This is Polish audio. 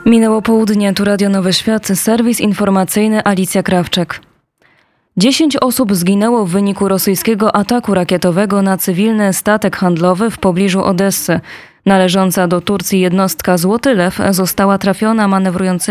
Minęło południe, tu Radio Nowy Świat, serwis informacyjny Alicja Krawczyk. 10 osób zginęło w wyniku rosyjskiego ataku rakietowego na cywilny statek handlowy w pobliżu Odessy. Należąca do Turcji jednostka Złoty Lew została trafiona manewrującymi